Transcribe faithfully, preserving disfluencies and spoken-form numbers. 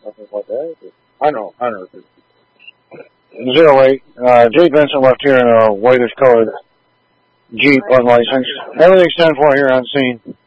something like that. I know, I know. Zero eight. Uh, Jake Benson left here in a whitish colored Jeep unlicensed. Everything's ten four here on scene.